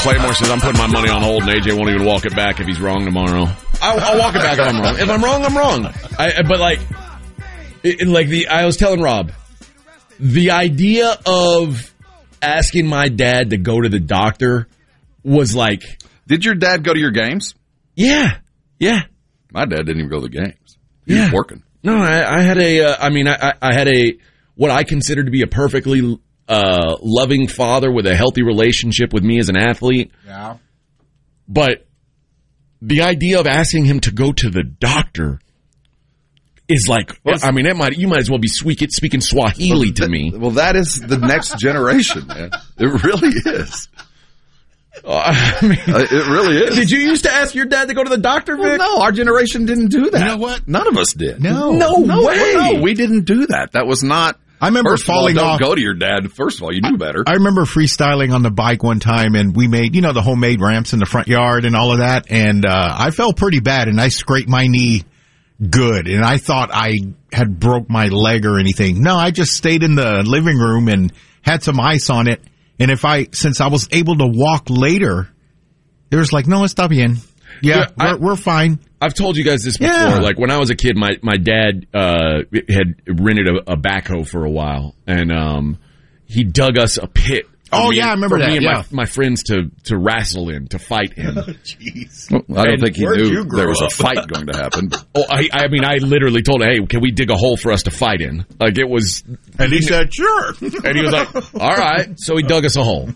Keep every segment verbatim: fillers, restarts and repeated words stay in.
Claymore says, I'm putting my money on hold, and A J won't even walk it back if he's wrong tomorrow. I'll, I'll walk it back if I'm wrong. If I'm wrong, I'm wrong. I, but, like, it, like the I was telling Rob, the idea of asking my dad to go to the doctor was like... Did your dad go to your games? Yeah. Yeah. My dad didn't even go to the games. He yeah. was working. No, I, I had a, uh, I mean, I, I had a, what I consider to be a perfectly uh, loving father with a healthy relationship with me as an athlete. Yeah. But the idea of asking him to go to the doctor is like, well, I mean, that might, you might as well be speaking, speaking Swahili well, to that, me. Well, that is the next generation, man. It really is. Uh, I mean, uh, it really is. Did you used to ask your dad to go to the doctor, Vic? Well, no, our generation didn't do that. You know what? None of us did. No. No, no way. No, we didn't do that. That was not... I remember First falling of all, don't off. Don't go to your dad. First of all, you knew better. I remember freestyling on the bike one time, and we made, you know, the homemade ramps in the front yard and all of that, and uh, I fell pretty bad, and I scraped my knee good, and I thought I had broke my leg or anything. No, I just stayed in the living room and had some ice on it, and if I, since I was able to walk later... It was like, no, está bien. Yeah, yeah we're, I, we're fine. I've told you guys this before. Yeah. Like, when I was a kid, my, my dad uh, had rented a, a backhoe for a while, and um, he dug us a pit. Oh, me, yeah, I remember for that. me and yeah. my, my friends to, to wrestle in, to fight in. Jeez. Oh, well, I don't and think he knew there was up? a fight going to happen. oh, I, I mean, I literally told him, hey, can we dig a hole for us to fight in? Like, it was... And he said, sure. And he was like, all right. So he dug us a hole.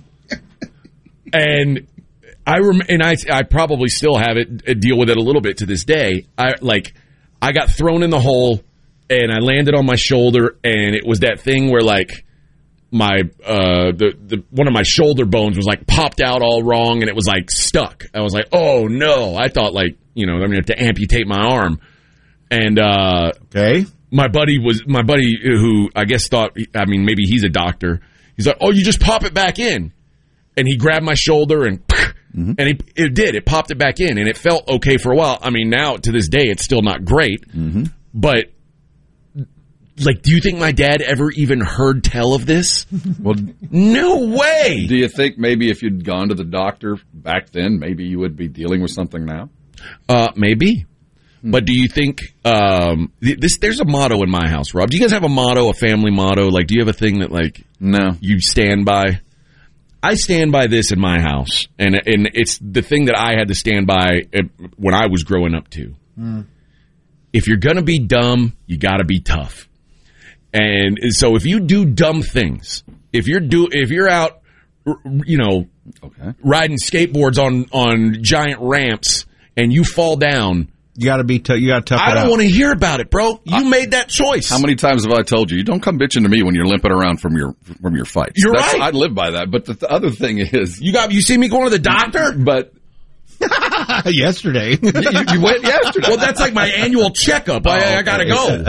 And... I rem- and I I probably still have it deal with it a little bit to this day. I like I got thrown in the hole and I landed on my shoulder, and it was that thing where like my uh the, the one of my shoulder bones was like popped out all wrong, and it was like stuck. I was like, oh no! I thought like you know I'm gonna have to amputate my arm, and uh, okay. My buddy was my buddy who I guess thought I mean maybe he's a doctor. He's like, oh, you just pop it back in, and he grabbed my shoulder and. Mm-hmm. And it, it did. It popped it back in, and it felt okay for a while. I mean, now, to this day, it's still not great. Mm-hmm. But, like, do you think my dad ever even heard tell of this? Well, no way! Do you think maybe if you'd gone to the doctor back then, maybe you would be dealing with something now? Uh, maybe. Hmm. But do you think, um, this? There's a motto in my house, Rob. Do you guys have a motto, a family motto? Like, do you have a thing that, like, no, you stand by? I stand by this in my house, and and it's the thing that I had to stand by when I was growing up, too. Mm. If you're going to be dumb, you got to be tough. And so if you do dumb things, if you're do if you're out, you know, okay. riding skateboards on, on giant ramps and you fall down, you got to be t- you got to tough I it don't out. want to hear about it, bro. You I, made that choice. How many times have I told you, you don't come bitching to me when you're limping around from your from your fights? You're That's, right. I live by that. But the, the other thing is, you got you see me going to the doctor, but yesterday you, you went yesterday. Well, that's like my annual checkup. I, oh, I got to go.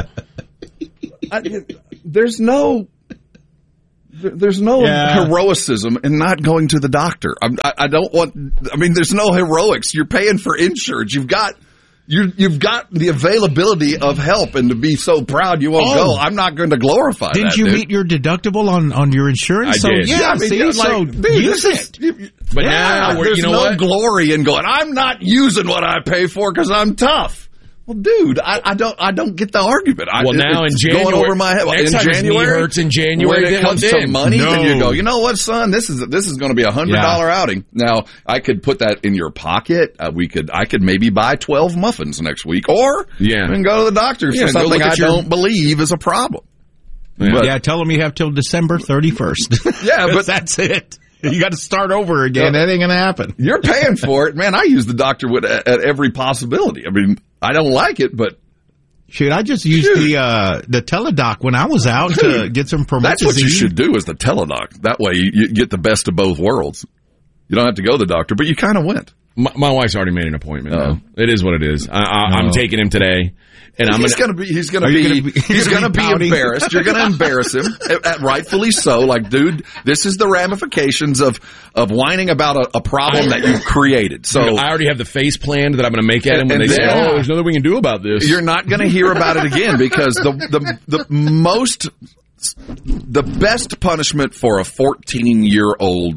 I, there's no. There's no yeah. heroicism in not going to the doctor. I, I, I don't want. I mean, there's no heroics. You're paying for insurance. You've got. You're, you've got the availability of help, and to be so proud you won't oh. go, I'm not going to glorify Didn't that, you dude. meet your deductible on, on your insurance? I so, did. Yeah, yeah I mean, see, yeah, so like, dude, use it. Is, but yeah, now, there's you know no what? glory in going, I'm not using what I pay for because I'm tough. Well, dude, I, I don't I don't get the argument. I, well, now in January, going over my head. Next in time January, his knee hurts in January, when it comes to money, no. then you go, you know what, son, this is this is going to be a hundred dollar yeah. outing. Now, I could put that in your pocket. Uh, we could I could maybe buy twelve muffins next week, or yeah, and go to the doctor yeah, for something I your... don't believe is a problem. Yeah, but, yeah tell them you have till December thirty-first. Yeah, but that's it. You got to start over again. Yeah. That ain't going to happen. You're paying for it, man. I use the doctor with, at, at every possibility. I mean, I don't like it, but. Shoot, I just used Shoot. the uh, the Teledoc when I was out to get some promethazine. That's what you should do is the Teledoc. That way you, you get the best of both worlds. You don't have to go to the doctor, but you kind of went. My, my wife's already made an appointment. Oh. It is what it is. I, I, no. I'm taking him today. And I'm he's gonna, gonna be. He's gonna be. Gonna be he's gonna be, be embarrassed. You're gonna embarrass him, rightfully so. Like, dude, this is the ramifications of of whining about a, a problem that you created. So I already have the face planned that I'm gonna make at him when and they then, say, "Oh, there's nothing we can do about this." You're not gonna hear about it again because the the the most the best punishment for a fourteen year old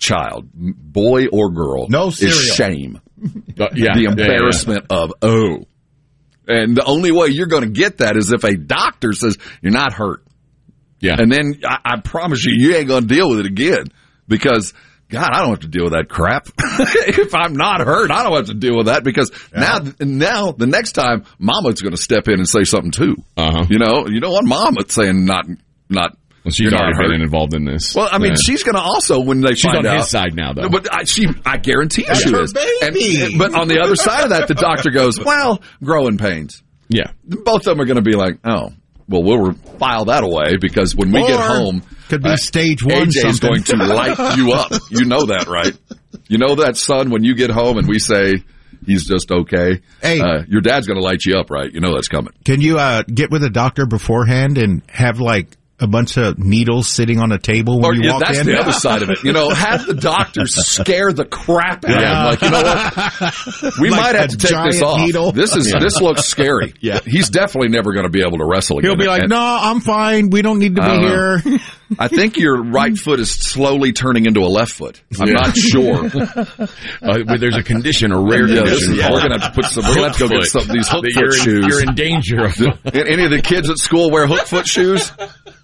child, boy or girl, no cereal. is shame. Uh, yeah, the embarrassment yeah, yeah. of, oh. And the only way you're going to get that is if a doctor says, you're not hurt. Yeah. And then I, I promise you, you ain't going to deal with it again because, God, I don't have to deal with that crap. If I'm not hurt, I don't have to deal with that because yeah. now, now the next time, Mama's going to step in and say something too. Uh-huh. You know, you don't want Mama saying not, not. Well, she's already been involved in this. Well, I mean, yeah. she's going to also when they she's find on out. His side now, though. But I, she, I guarantee That's she her is. baby. And, but on the other side of that, the doctor goes, "Well, growing pains." Yeah, both of them are going to be like, "Oh, well, we'll file that away because when we or get home, could be uh, stage one. A J is going to light you up. You know that, right? You know that, son. When you get home and we say." He's just okay. Hey, uh, your dad's going to light you up, right? You know that's coming. Can you uh, get with a doctor beforehand and have like a bunch of needles sitting on a table when or, you yeah, walk that's in? That's the other side of it. You know, have the doctors scare the crap out yeah. of him. Like, you know what? We like might have to take this off. Needle. This is yeah. this looks scary. Yeah, he's definitely never going to be able to wrestle again. He'll be like, and, "No, I'm fine. We don't need to be uh, here." I think your right foot is slowly turning into a left foot. I'm yeah. not sure. uh, there's a condition, a rare yeah, condition. Yeah. We're going to have to put some. We're going to have to go get some of these hook foot you're in, shoes. You're in danger of any of the kids at school wear hook foot shoes.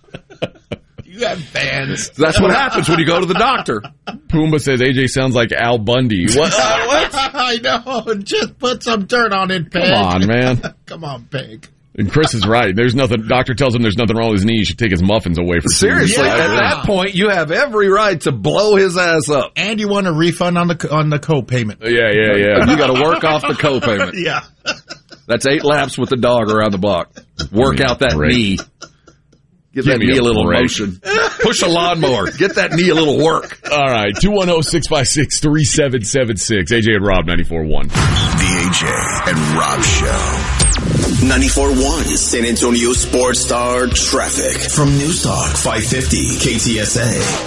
You have fans. That's what happens when you go to the doctor. Pumbaa says A J sounds like Al Bundy. What? Uh, what? I know. Just put some dirt on it, Peg. Come on, man. Come on, Peg. And Chris is right. There's nothing. Doctor tells him there's nothing wrong with his knee. He should take his muffins away from. Seriously, yeah. at that point, you have every right to blow his ass up. And you want a refund on the on the co-payment. Yeah, yeah, yeah. You got to work off the co-payment. Yeah. That's eight laps with the dog around the block. Work out that break. knee. Give, Give that knee a, a little break. motion. Push a lawnmower. Get that knee a little work. All right. two one zero, six five six, three seven seven six. A J and Rob, ninety-four point one. The A J and Rob Show. ninety-four point one San Antonio Sports Star Traffic. From News Talk five fifty K T S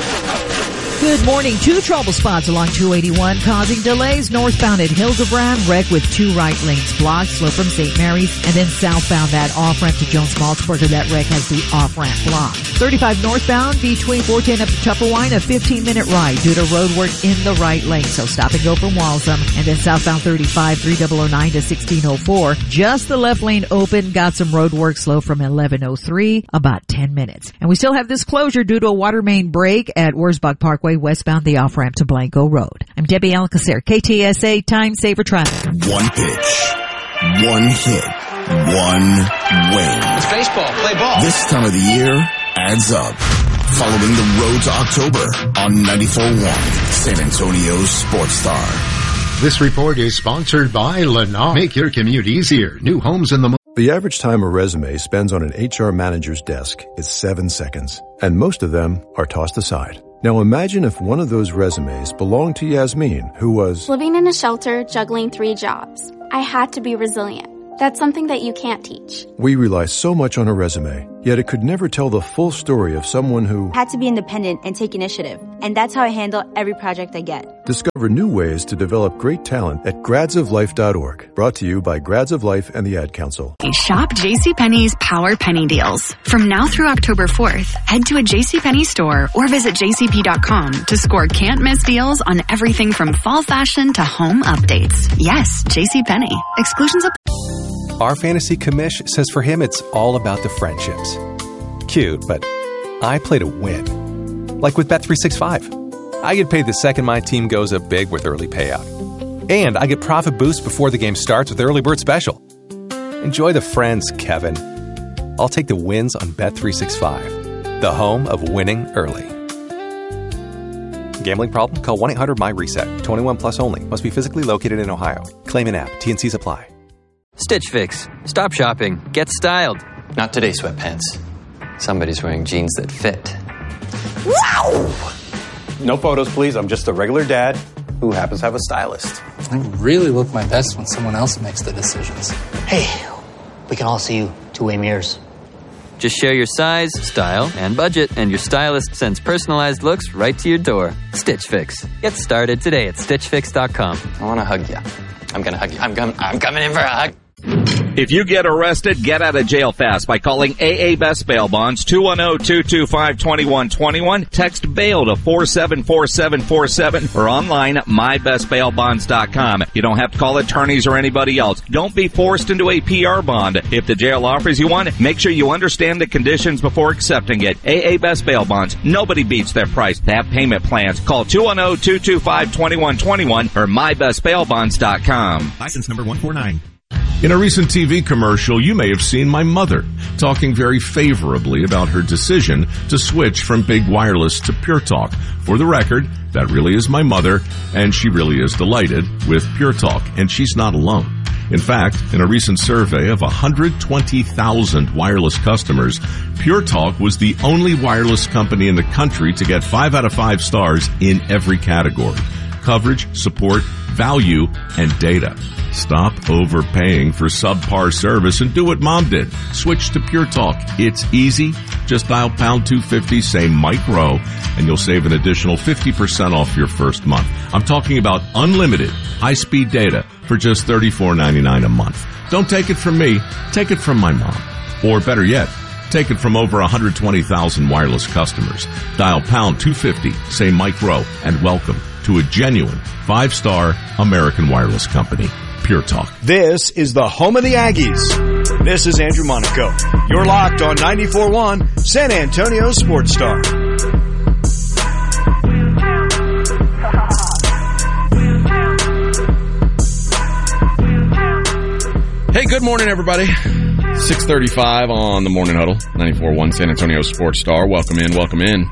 A. Good morning. Two trouble spots along two eighty-one causing delays. Northbound at Hildebrand, wreck with two right lanes blocked. Slow from Saint Mary's. And then southbound that off-ramp to Jones Maltsburg. That wreck has the off-ramp blocked. thirty-five northbound between four ten up to Tupperwine. A fifteen-minute ride due to road work in the right lane. So stop and go from Waltham. And then southbound thirty-five, three thousand nine to sixteen oh four. Just the left lane open. Got some road work slow from eleven oh three. About ten minutes. And we still have this closure due to a water main break at Wurzbach Parkway. Westbound the off-ramp to Blanco Road. I'm Debbie Alcacer, K T S A Time Saver Traffic. One pitch, one hit, one win. It's baseball. Play ball. This time of the year adds up. Following the road to October on ninety-four point one San Antonio Sports Star. This report is sponsored by Lennar. Make your commute easier. New homes in the... The average time a resume spends on an H R manager's desk is seven seconds, and most of them are tossed aside. Now imagine if one of those resumes belonged to Yasmin, who was living in a shelter, juggling three jobs. I had to be resilient. That's something that you can't teach. We rely so much on a resume, yet it could never tell the full story of someone who had to be independent and take initiative. And that's how I handle every project I get. Discover new ways to develop great talent at grads of life dot org. Brought to you by Grads of Life and the Ad Council. Shop JCPenney's Power Penny Deals. From now through October fourth, head to a JCPenney store or visit J C P dot com to score can't-miss deals on everything from fall fashion to home updates. Yes, JCPenney. Exclusions apply. Our fantasy commish says for him it's all about the friendships. Cute, but I play to win. Like with Bet three sixty-five. I get paid the second my team goes up big with early payout. And I get profit boost before the game starts with Early Bird Special. Enjoy the friends, Kevin. I'll take the wins on Bet three sixty-five, the home of winning early. Gambling problem? Call one eight hundred M Y reset. twenty-one plus only. Must be physically located in Ohio. Claim in app. T and Cs apply. Stitch Fix. Stop shopping. Get styled. Not today, sweatpants. Somebody's wearing jeans that fit. Wow! No photos, please. I'm just a regular dad who happens to have a stylist. I really look my best when someone else makes the decisions. Hey, we can all see you two-way mirrors. Just share your size, style, and budget, and your stylist sends personalized looks right to your door. Stitch Fix. Get started today at stitch fix dot com. I want to hug you. I'm going to hug you. I'm, com- I'm coming in for a hug. If you get arrested, get out of jail fast by calling A A Best Bail Bonds, two one zero, two two five, two one two one. Text bail to four seven four seven four seven or online at my best bail bonds dot com. You don't have to call attorneys or anybody else. Don't be forced into a P R bond. If the jail offers you one, make sure you understand the conditions before accepting it. A A Best Bail Bonds. Nobody beats their price. They have payment plans. Call two one zero, two two five, two one two one or my best bail bonds dot com. License number one four nine. In a recent T V commercial, you may have seen my mother talking very favorably about her decision to switch from Big Wireless to Pure Talk. For the record, that really is my mother, and she really is delighted with Pure Talk, and she's not alone. In fact, in a recent survey of one hundred twenty thousand wireless customers, Pure Talk was the only wireless company in the country to get five out of five stars in every category: coverage, support, value, and data. Stop overpaying for subpar service and do what Mom did. Switch to Pure Talk. It's easy. Just dial pound two fifty, say Mike Rowe, and you'll save an additional fifty percent off your first month. I'm talking about unlimited high-speed data for just thirty-four ninety-nine a month. Don't take it from me. Take it from my mom. Or better yet, take it from over one hundred twenty thousand wireless customers. Dial pound two fifty, say Mike Rowe, and welcome to a genuine five-star American wireless company. Pure Talk. This is the home of the Aggies. This is Andrew Monaco. You're locked on ninety-four point one San Antonio Sports Star. Hey, good morning, everybody. six thirty-five on the Morning Huddle, ninety-four point one San Antonio Sports Star. Welcome in, welcome in.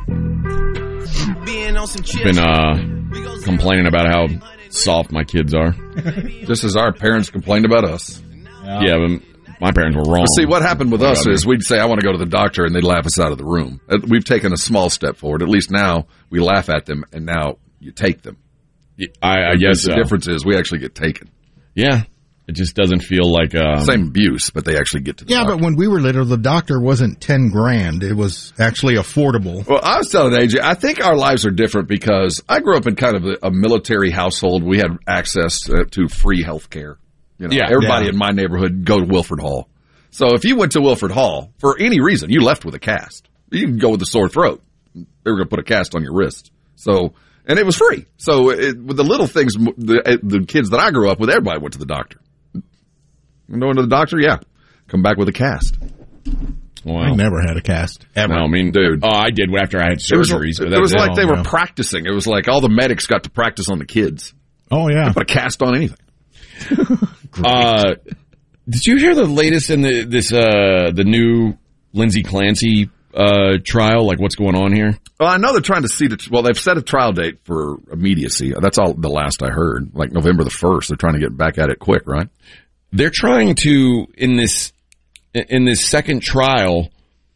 Been uh, complaining about how soft my kids are. Just as our parents complained about us. Yeah, yeah, but my parents were wrong. Well, see, what happened with us is we'd say, I want to go to the doctor, and they'd laugh us out of the room. We've taken a small step forward. At least now we laugh at them, and now you take them. I, I guess the so. difference is we actually get taken. Yeah. It just doesn't feel like um, same abuse, but they actually get to the Yeah, doctor. but when we were little, the doctor wasn't ten grand. It was actually affordable. Well, I was telling A J, I think our lives are different because I grew up in kind of a, a military household. We had access uh, to free health care. You know, yeah, everybody yeah. in my neighborhood go to Wilford Hall. So if you went to Wilford Hall for any reason, you left with a cast. You can go with a sore throat. They were going to put a cast on your wrist. So, and it was free. So it, with the little things, the, the kids that I grew up with, everybody went to the doctor. Going to the doctor, yeah. Come back with a cast. Wow. I never had a cast. Ever. No, I mean, dude. Oh, I did after I had surgeries. It was, it was like they were practicing. It was like all the medics got to practice on the kids. Oh, yeah. They put a cast on anything. uh, did you hear the latest in the this uh, the new Lindsey Clancy uh, trial? Like, what's going on here? Well, I know they're trying to see the. Well, they've set a trial date for immediacy. That's all the last I heard. Like November the first. They're trying to get back at it quick, right? They're trying to in this in this second trial,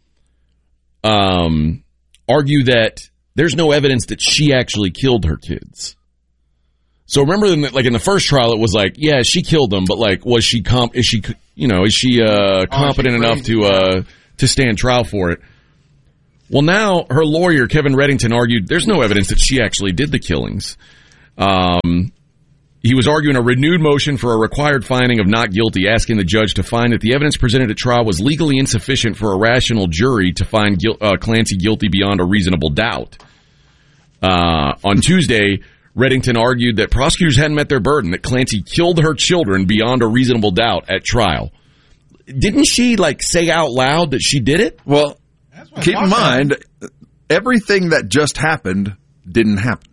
um, argue that there's no evidence that she actually killed her kids. So remember, in the, like in the first trial, it was like, yeah, she killed them, but like, was she comp? Is she, you know, is she uh, competent oh, enough to uh, to stand trial for it? Well, now her lawyer Kevin Reddington argued there's no evidence that she actually did the killings. Um. He was arguing a renewed motion for a required finding of not guilty, asking the judge to find that the evidence presented at trial was legally insufficient for a rational jury to find Gil- uh, Clancy guilty beyond a reasonable doubt. Uh, on Tuesday, Reddington argued that prosecutors hadn't met their burden, that Clancy killed her children beyond a reasonable doubt at trial. Didn't she, like, say out loud that she did it? Well, keep in mind, everything that just happened didn't happen.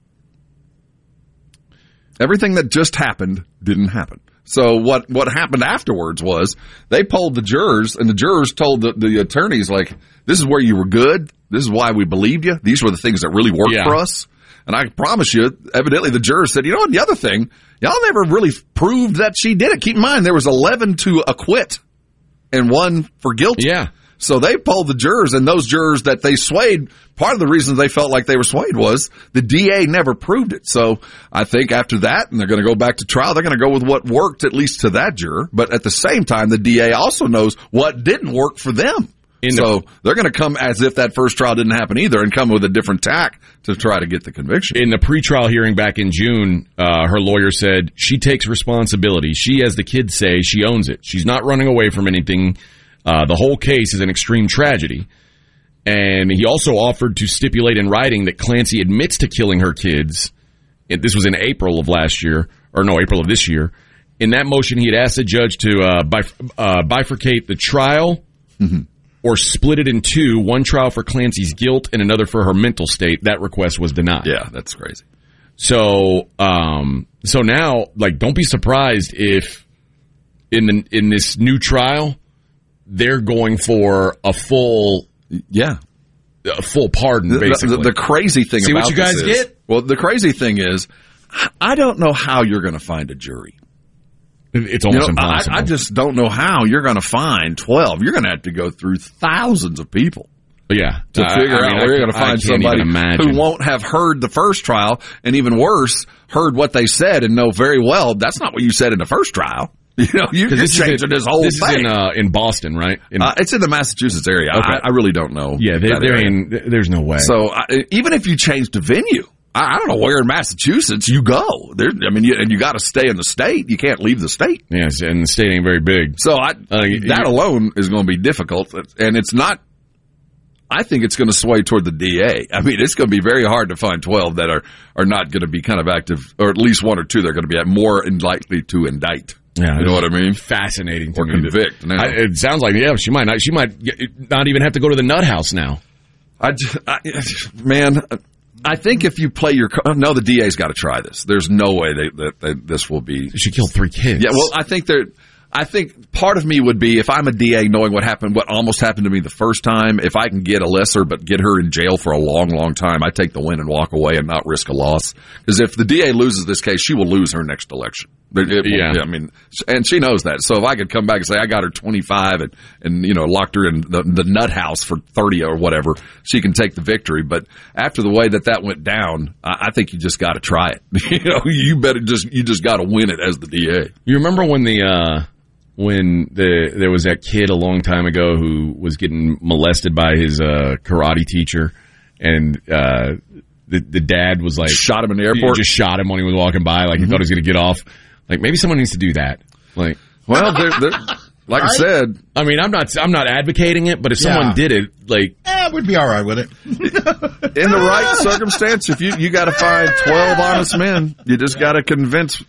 Everything that just happened didn't happen. So what, what happened afterwards was they polled the jurors, and the jurors told the, the attorneys, like, this is where you were good. This is why we believed you. These were the things that really worked yeah. for us. And I promise you, evidently the jurors said, you know what, the other thing, y'all never really proved that she did it. Keep in mind, there was eleven to acquit and one for guilty. Yeah. So they polled the jurors, and those jurors that they swayed, part of the reason they felt like they were swayed was the D A never proved it. So I think after that, and they're going to go back to trial, they're going to go with what worked, at least to that juror. But at the same time, the D A also knows what didn't work for them. In so the, they're going to come as if that first trial didn't happen either and come with a different tack to try to get the conviction. In the pretrial hearing back in June, uh, her lawyer said she takes responsibility. She, as the kids say, she owns it. She's not running away from anything. Uh, the whole case is an extreme tragedy. And he also offered to stipulate in writing that Clancy admits to killing her kids. This was in April of last year, or no, April of this year. In that motion, he had asked the judge to uh, bif- uh, bifurcate the trial mm-hmm. or split it in two, one trial for Clancy's guilt and another for her mental state. That request was denied. Yeah, that's crazy. So, um, so now, like, don't be surprised if in the in this new trial they're going for a full, yeah, a full pardon. Basically, the, the, the crazy thing See about what you guys this get? Is, well, the crazy thing is, I don't know how you're going to find a jury. It's almost you know, impossible. I, I just don't know how you're going to find twelve. You're going to have to go through thousands of people. Yeah, to I, figure I mean, out where I, you're going to find I can't somebody even imagine. who won't have heard the first trial, and even worse, heard what they said and know very well that's not what you said in the first trial. You know, you, you're this changing in, this whole this thing. This is in, uh, in Boston, right? In, uh, it's in the Massachusetts area. Okay. I, I really don't know. Yeah, they, they're in, there's no way. So uh, even if you change the venue, I, I don't know where in Massachusetts you go. There, I mean, you, and you got to stay in the state. You can't leave the state. Yes, and the state ain't very big. So I, uh, that alone is going to be difficult, and it's not. I think it's going to sway toward the D A. I mean, it's going to be very hard to find twelve that are, are not going to be kind of active, or at least one or two that are going to be more likely to indict. Yeah, you know what I mean? Fascinating to or me. convict. Now. I, it sounds like, yeah, she might not. She might not even have to go to the nut house now. I, I man, I think if you play your no, the D A's got to try this. There's no way they, that they, this will be. She killed three kids. Yeah, well, I think they're. I think part of me would be if I'm a D A knowing what happened, what almost happened to me the first time, if I can get a lesser but get her in jail for a long, long time, I take the win and walk away and not risk a loss. Because if the D A loses this case, she will lose her next election. It, yeah. I mean, and she knows that. So if I could come back and say I got her twenty-five and, and you know, locked her in the, the nut house for thirty or whatever, she can take the victory. But after the way that that went down, I, I think you just got to try it. you know, you better just, you just got to win it as the D A. You remember when the, uh, when the there was that kid a long time ago who was getting molested by his uh, karate teacher, and uh, the the dad was like shot him in the airport, just shot him when he was walking by, like mm-hmm. he thought he was going to get off. Like maybe someone needs to do that. Like, well, they're, they're, like right? I said, I mean, I'm not I'm not advocating it, but if yeah. someone did it, like, eh, we'd be all right with it. In the right circumstance, if you you got to find twelve honest men, you just got to convince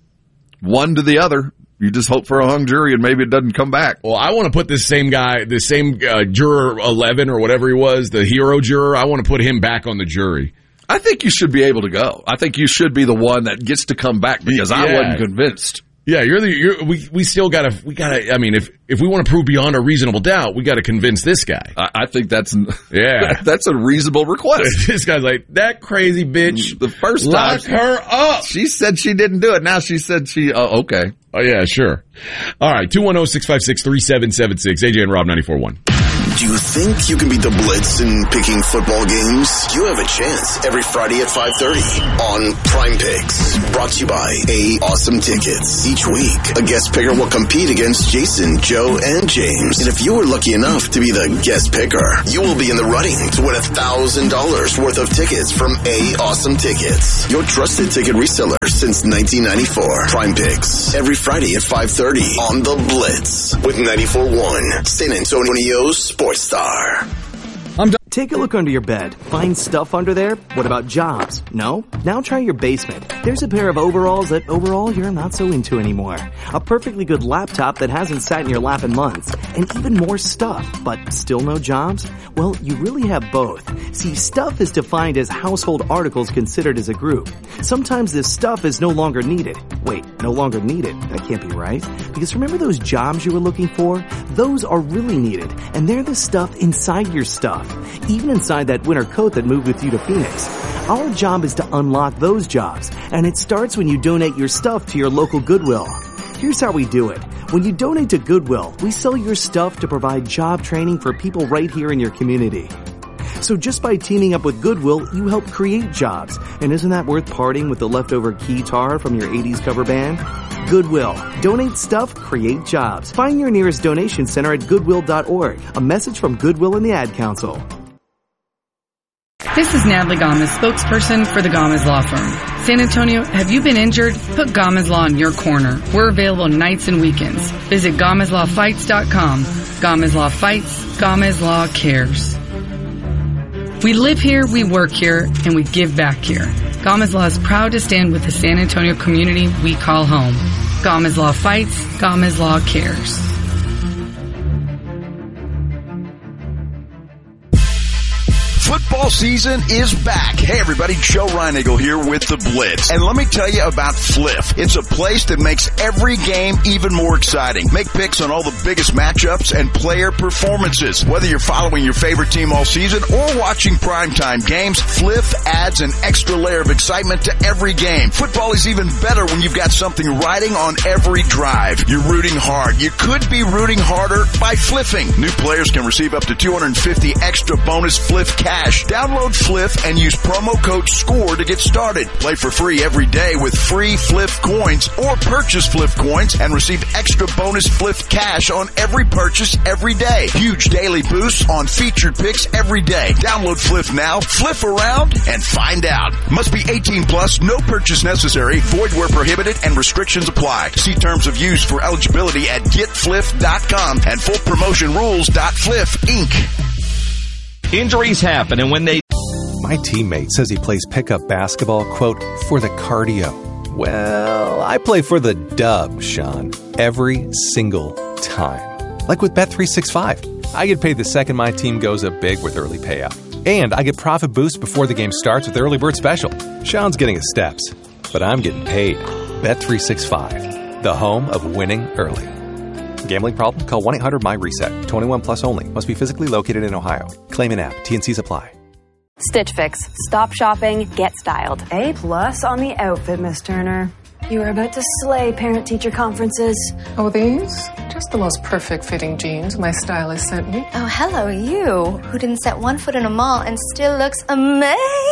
one to the other. You just hope for a hung jury and maybe it doesn't come back. Well, I want to put this same guy, the same uh, juror eleven or whatever he was, the hero juror, I want to put him back on the jury. I think you should be able to go. I think you should be the one that gets to come back because yeah. I wasn't convinced. Yeah, you're the you're, we we still got to we got to I mean if if we want to prove beyond a reasonable doubt, we got to convince this guy. I, I think that's yeah. that's a reasonable request. This guy's like, that crazy bitch. The first lock time her up. She said she didn't do it. Now she said she oh okay. Oh yeah, sure. All right, two one zero, six five six, three seven seven six. A J and Rob ninety-four point one. Do you think you can beat the Blitz in picking football games? You have a chance every Friday at five thirty on Prime Picks, brought to you by A Awesome Tickets. Each week, a guest picker will compete against Jason, Joe, and James. And if you were lucky enough to be the guest picker, you will be in the running to win one thousand dollars worth of tickets from A Awesome Tickets, your trusted ticket reseller since nineteen ninety-four. Prime Picks, every Friday at five thirty on The Blitz with ninety-four point one San Antonio's Sports Star. I'm done. Take a look under your bed. Find stuff under there? What about jobs? No? Now try your basement. There's a pair of overalls that overall you're not so into anymore. A perfectly good laptop that hasn't sat in your lap in months. And even more stuff, but still no jobs? Well, you really have both. See, stuff is defined as household articles considered as a group. Sometimes this stuff is no longer needed. Wait, no longer needed? That can't be right. Because remember those jobs you were looking for? Those are really needed. And they're the stuff inside your stuff. Even inside that winter coat that moved with you to Phoenix. Our job is to unlock those jobs, and it starts when you donate your stuff to your local Goodwill. Here's how we do it. When you donate to Goodwill, we sell your stuff to provide job training for people right here in your community. So just by teaming up with Goodwill, you help create jobs. And isn't that worth parting with the leftover keytar from your eighties cover band? Goodwill. Donate stuff, create jobs. Find your nearest donation center at goodwill dot org. A message from Goodwill and the Ad Council. This is Natalie Gomez, spokesperson for the Gomez Law Firm. San Antonio, have you been injured? Put Gomez Law in your corner. We're available nights and weekends. Visit Gomez Law Fights dot com. Gomez Law Fights, Gomez Law Cares. We live here, we work here, and we give back here. Gomez Law is proud to stand with the San Antonio community we call home. Gomez Law Fights, Gomez Law Cares. Football season is back. Hey everybody, Joe Reinigle here with the Blitz. And let me tell you about Fliff. It's a place that makes every game even more exciting. Make picks on all the biggest matchups and player performances. Whether you're following your favorite team all season or watching primetime games, Fliff adds an extra layer of excitement to every game. Football is even better when you've got something riding on every drive. You're rooting hard. You could be rooting harder by fliffing. New players can receive up to two hundred fifty extra bonus Fliff cash. Download Fliff and use promo code SCORE to get started. Play for free every day with free Fliff coins or purchase Fliff coins and receive extra bonus Fliff cash on every purchase every day. Huge daily boosts on featured picks every day. Download Fliff now, fliff around, and find out. Must be eighteen plus, no purchase necessary, void where prohibited, and restrictions apply. See terms of use for eligibility at get fliff dot com and full promotion rules dot fliff inc. Injuries happen, and when they... My teammate says he plays pickup basketball, quote, for the cardio. Well, I play for the dub, Sean, every single time. Like with Bet three sixty-five. I get paid the second my team goes up big with early payout. And I get profit boost before the game starts with Early Bird Special. Sean's getting his steps, but I'm getting paid. Bet three sixty-five, the home of winning early. Gambling problem? Call one eight hundred my reset. twenty-one plus only. Must be physically located in Ohio. Claim an app. T and C's apply. Stitch Fix. Stop shopping, get styled. A plus on the outfit, Miss Turner. You are about to slay parent-teacher conferences. Oh, these? Just the most perfect fitting jeans my stylist sent me. Oh, hello, you, who didn't set one foot in a mall and still looks amazing.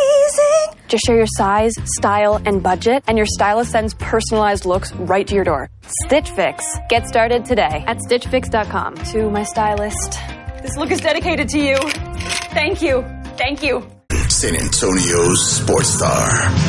Just share your size, style, and budget, and your stylist sends personalized looks right to your door. Stitch Fix. Get started today at stitch fix dot com. To my stylist, this look is dedicated to you. Thank you. Thank you. San Antonio's sports star.